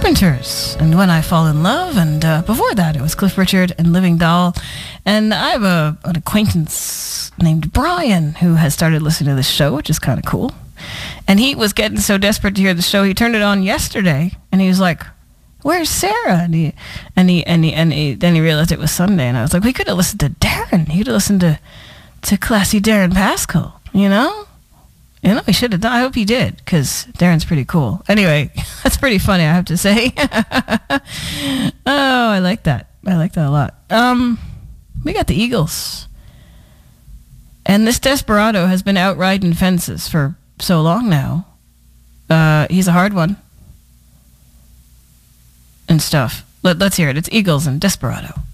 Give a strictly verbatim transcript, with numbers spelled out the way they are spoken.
Carpenters and When I Fall in Love, and uh, before that it was Cliff Richard and Living Doll. And I have a, an acquaintance named Brian who has started listening to this show, which is kind of cool. And he was getting so desperate to hear the show, he turned it on yesterday, and he was like, "Where's Sarah?" And he and he and he and he, then he realized it was Sunday, and I was like, "We could have listened to Darren. He could have listened to to classy Darren Pascal, you know." You know, he should have done. I hope he did, because Darren's pretty cool. Anyway, that's pretty funny, I have to say. Oh, I like that. I like that a lot. Um, we got the Eagles. And this Desperado has been out riding fences for so long now. Uh, he's a hard one. And stuff. Let, let's hear it. It's Eagles and Desperado.